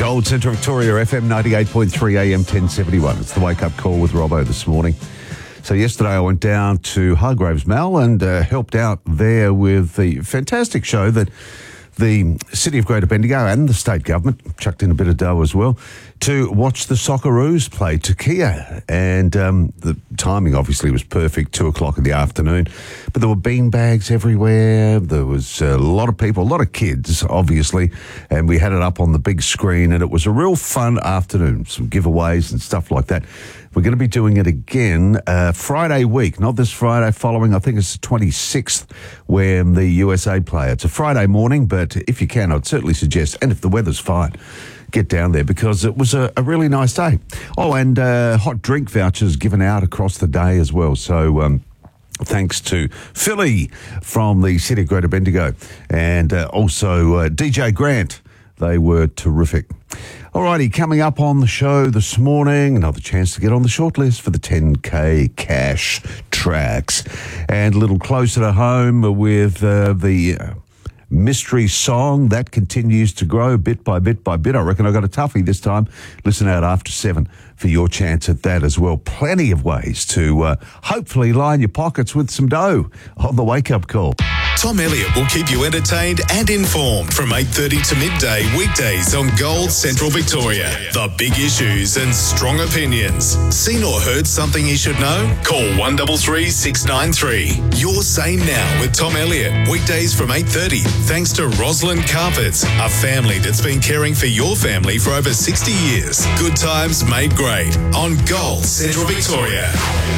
Gold Central Victoria, FM 98.3 AM 1071. It's the wake-up call with Robbo this morning. So yesterday I went down to Hargraves Mall and helped out there with the fantastic show that the City of Greater Bendigo and the state government chucked in a bit of dough as well to watch the Socceroos play Turkey. And the timing obviously was perfect, 2 o'clock in the afternoon. But there were beanbags everywhere. There was a lot of people, a lot of kids, obviously. And we had it up on the big screen and it was a real fun afternoon. Some giveaways and stuff like that. We're going to be doing it again Friday week, not this Friday following. I think it's the 26th when the USA play. It's a Friday morning, but if you can, I'd certainly suggest, and if the weather's fine, get down there because it was a really nice day. Oh, and hot drink vouchers given out across the day as well. So thanks to Philly from the City of Greater Bendigo and also DJ Grant. They were terrific. Alrighty, coming up on the show this morning, another chance to get on the shortlist for the 10K cash tracks. And a little closer to home with the mystery song that continues to grow bit by bit by bit. I reckon I got a toughie this time. Listen out after 7 for your chance at that as well. Plenty of ways to hopefully line your pockets with some dough on the wake-up call. Tom Elliott will keep you entertained and informed from 8:30 to midday weekdays on Gold Central Victoria. The big issues and strong opinions. Seen or heard something you should know? Call 133 693. Your Say Now with Tom Elliott. Weekdays from 8:30. Thanks to Roslyn Carpets, a family that's been caring for your family for over 60 years. Good times made great on Gold Central Victoria.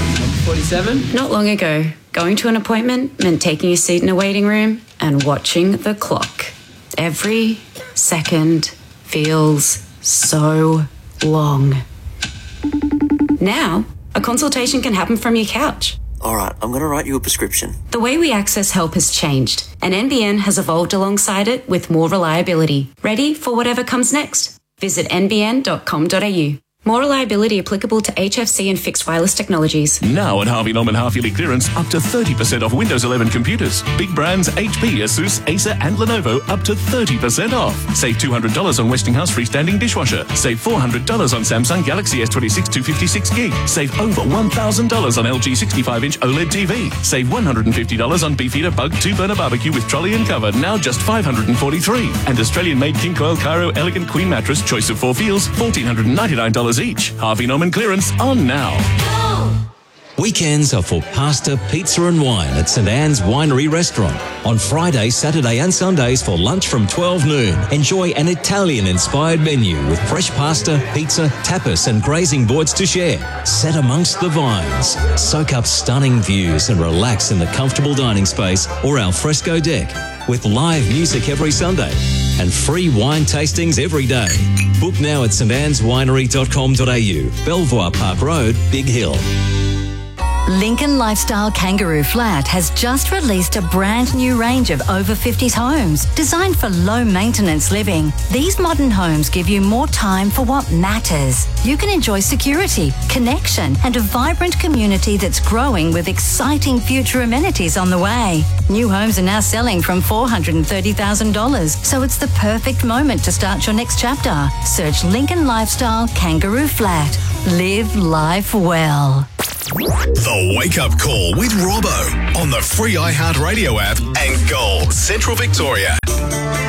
47. Not long ago, going to an appointment meant taking a seat in a waiting room and watching the clock. Every second feels so long. Now, a consultation can happen from your couch. All right, I'm going to write you a prescription. The way we access help has changed, and NBN has evolved alongside it with more reliability. Ready for whatever comes next? Visit nbn.com.au. More reliability applicable to HFC and fixed wireless technologies. Now at Harvey Norman half-yearly clearance, up to 30% off Windows 11 computers. Big brands HP, Asus, Acer and Lenovo up to 30% off. Save $200 on Westinghouse freestanding dishwasher. Save $400 on Samsung Galaxy S26 256GB. Save over $1,000 on LG 65-inch OLED TV. Save $150 on Beefeater Bug 2-burner barbecue with trolley and cover, now just $543. And Australian-made King Coil Cairo Elegant Queen Mattress, choice of 4 feels, $1,499 each. Harvey Norman clearance on now. Weekends are for pasta, pizza and wine at St Anne's Winery Restaurant. On Friday, Saturday and Sundays for lunch from 12 noon. Enjoy an Italian-inspired menu with fresh pasta, pizza, tapas and grazing boards to share. Set amongst the vines. Soak up stunning views and relax in the comfortable dining space or al fresco deck. With live music every Sunday and free wine tastings every day. Book now at stanswinery.com.au, Belvoir Park Road, Big Hill. Lincoln Lifestyle Kangaroo Flat has just released a brand new range of over 50s homes designed for low maintenance living. These modern homes give you more time for what matters. You can enjoy security, connection and a vibrant community that's growing with exciting future amenities on the way. New homes are now selling from $430,000, so it's the perfect moment to start your next chapter. Search Lincoln Lifestyle Kangaroo Flat. Live life well. The Wake Up Call with Robbo on the free iHeartRadio app and Gold Central Victoria.